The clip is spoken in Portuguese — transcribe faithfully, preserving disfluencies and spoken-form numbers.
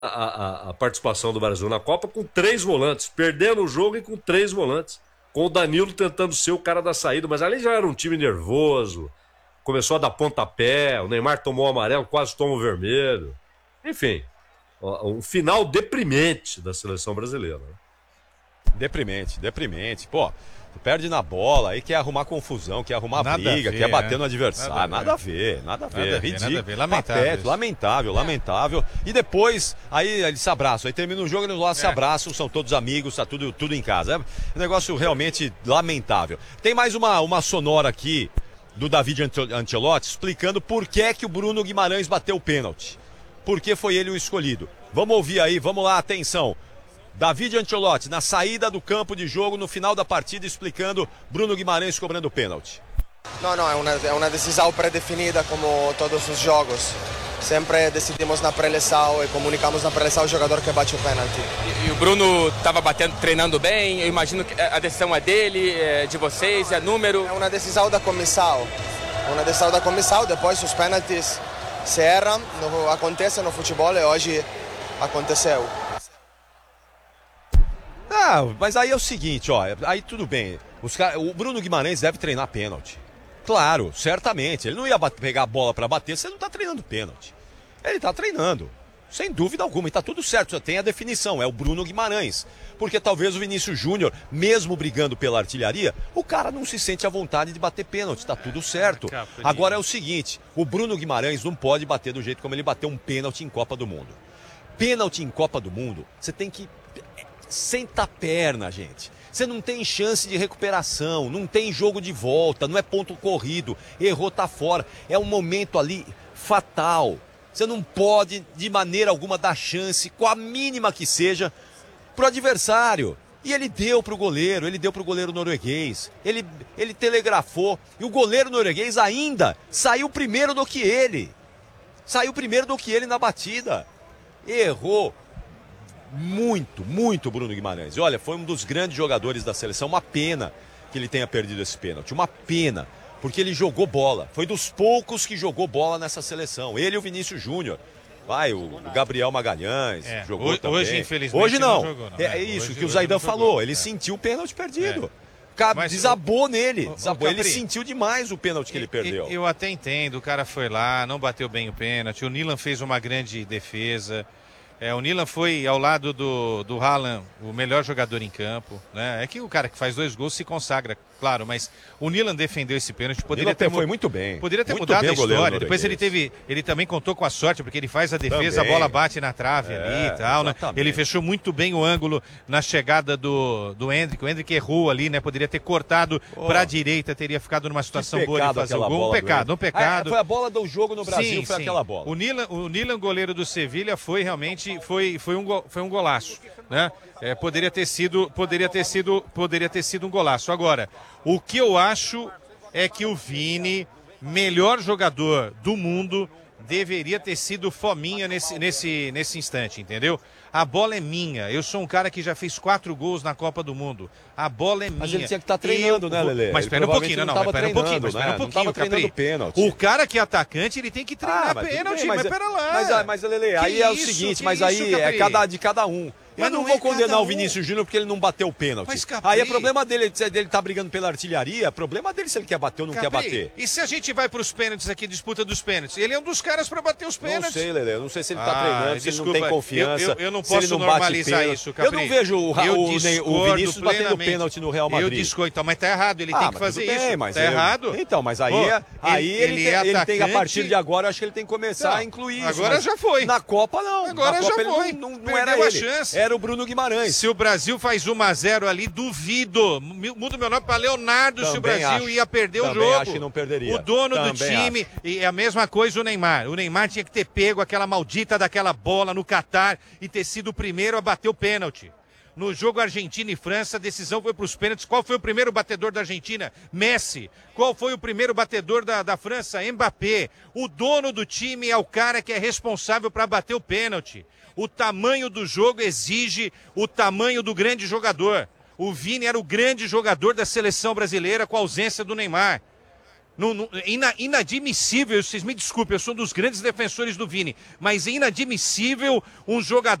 a, a, a participação do Brasil na Copa com três volantes, perdendo o jogo e com três volantes, com o Danilo tentando ser o cara da saída, mas ali já era um time nervoso, começou a dar pontapé, o Neymar tomou o amarelo, quase tomou o vermelho, enfim, um final deprimente da seleção brasileira. Deprimente, deprimente, pô. Tu perde na bola, aí quer arrumar confusão, quer arrumar nada briga, ver, quer bater né? no adversário. Nada a ver, nada a ver. Nada a ver, Ridículo. nada a ver. Lamentável Patético, isso. lamentável, lamentável. E depois, aí eles se abraçam. Aí termina o jogo, eles lá se É. abraçam, são todos amigos, tá tudo, tudo em casa. É um negócio realmente lamentável. Tem mais uma, uma sonora aqui do David Ancelotti explicando por que é que o Bruno Guimarães bateu o pênalti. Por que foi ele o escolhido. Vamos ouvir aí, vamos lá, atenção. David Ancelotti, na saída do campo de jogo, no final da partida, explicando Bruno Guimarães cobrando o pênalti. Não, não, é uma, é uma decisão pré-definida como todos os jogos. Sempre decidimos na pré-eleição e comunicamos na pré-eleição ao jogador que bate o pênalti. E, e o Bruno estava batendo, treinando bem, eu imagino que a decisão é dele, é de vocês, é número... É uma decisão da comissão, é uma decisão da comissão, depois os pênaltis se erram, no, acontece no futebol e hoje aconteceu. Ah, mas aí é o seguinte, ó, aí tudo bem. Os cara, o Bruno Guimarães deve treinar pênalti. Claro, certamente. Ele não ia bater, pegar a bola pra bater, você não tá treinando pênalti. Ele tá treinando, sem dúvida alguma, e tá tudo certo, só tem a definição, é o Bruno Guimarães. Porque talvez o Vinícius Júnior, mesmo brigando pela artilharia, o cara não se sente à vontade de bater pênalti, tá tudo certo. Agora é o seguinte, o Bruno Guimarães não pode bater do jeito como ele bateu um pênalti em Copa do Mundo. Pênalti em Copa do Mundo, você tem que... Senta a perna, gente. Você não tem chance de recuperação, não tem jogo de volta, não é ponto corrido, errou, tá fora. É um momento ali fatal. Você não pode, de maneira alguma, dar chance, com a mínima que seja, pro adversário. E ele deu pro goleiro, ele deu pro goleiro norueguês. Ele, ele telegrafou. E o goleiro norueguês ainda saiu primeiro do que ele. Saiu primeiro do que ele na batida. Errou. Muito, muito Bruno Guimarães. E olha, foi um dos grandes jogadores da seleção. Uma pena que ele tenha perdido esse pênalti. Uma pena, porque ele jogou bola. Foi dos poucos que jogou bola nessa seleção. Ele e o Vinícius Júnior. Vai, o Gabriel Magalhães É, jogou hoje, também. Hoje, infelizmente, Hoje não. não jogou, não. É, É, isso hoje, que o hoje Zaidan não jogou. falou. Ele É. sentiu o pênalti perdido. É. Ca- Mas Desabou o- nele. o- o Desabou. Ele Capri, sentiu demais o pênalti que ele perdeu. Eu até entendo, o cara foi lá, não bateu bem o pênalti. O Nilan fez uma grande defesa. É, o Nilan foi ao lado do, do Haaland, o melhor jogador em campo, né? É que o cara que faz dois gols se consagra, claro, mas o Nilan defendeu esse pênalti, poderia Nilan ter foi muito bem. Poderia ter Muito mudado bem a o goleiro história. Depois ele norueguês. teve, ele também contou com a sorte, porque ele faz a defesa, Também. a bola bate na trave É, ali e tal, né? exatamente. Ele fechou muito bem o ângulo na chegada do, do Hendrick. O Hendrick errou ali, né? Poderia ter cortado Oh. para a direita, teria ficado numa situação Que boa de pecado fazer o aquela gol. Um bola do pecado, um Hendrick. pecado. Ah, foi a bola do jogo no Brasil, Sim, foi sim. aquela bola. O Nilan, o Nilan, goleiro do Sevilha, foi realmente foi, foi, um, go- foi um golaço, né? É, poderia ter sido, poderia ter sido, poderia ter sido um golaço. Agora, o que eu acho é que o Vini, melhor jogador do mundo, deveria ter sido fominha nesse, nesse, nesse instante, entendeu? A bola é minha. Eu sou um cara que já fez quatro gols na Copa do Mundo. A bola é minha. Mas ele tinha que estar treinando, Eu né, vou- Lelê? Mas Ele espera um provavelmente pouquinho, não, não não, tava mas espera um pouquinho, mas treinando, espera um né? Não pouquinho, tava treinando Capri. pênalti. O cara que é atacante, ele tem que treinar Ah, mas tudo pênalti, bem, mas, mas, pera lá. mas, ah, mas Lelê, aí Que é o isso, seguinte, que mas isso, aí é Capri? cada, de cada um. Eu Mas não não vou é cada condenar um. o Vinícius Júnior porque ele não bateu o pênalti. Mas, Capri- Aí é problema dele, dele tá brigando pela artilharia, é problema dele se ele quer bater ou não Capri, quer bater. E se a gente vai para os pênaltis aqui, disputa dos pênaltis? Ele é um dos caras para bater os pênaltis. Não sei, Lelê, eu não sei se ele tá Ah, treinando, se desculpa, ele não tem confiança, eu- eu- eu não se ele posso não bate normalizar pênalti. isso, Eu Capri. não vejo o, Ra- Eu o, Ney- o discordo Vinícius batendo plenamente. pênalti no Real Madrid. Eu discordo, então, mas tá errado, ele Ah, tem mas que fazer tudo isso. bem, mas tá eu- errado. Então, mas aí, Pô, é- aí ele- ele, ele tem, é ele tem, a atacante- partir de agora, eu acho que ele tem que começar Não, a incluir isso. agora mas já foi. Na Copa, não. Agora na Copa, já ele foi. Não, não, não Perdeu era a ele. chance. Era o Bruno Guimarães. Se o Brasil faz um a zero ali, duvido. Muda o meu nome para Leonardo se o Também Brasil acho. ia perder Também o jogo. acho que não perderia. O dono do Também time, e é a mesma coisa o Neymar. O Neymar tinha que ter pego aquela maldita daquela bola no Catar e ter sido o primeiro a bater o pênalti. No jogo Argentina e França, a decisão foi para os pênaltis. Qual foi o primeiro batedor da Argentina? Messi. Qual foi o primeiro batedor da, da França? Mbappé. O dono do time é o cara que é responsável para bater o pênalti. O tamanho do jogo exige o tamanho do grande jogador. O Vini era o grande jogador da seleção brasileira com a ausência do Neymar. Não, não, ina, inadmissível, vocês me desculpem, eu sou um dos grandes defensores do Vini, mas é inadmissível um jogador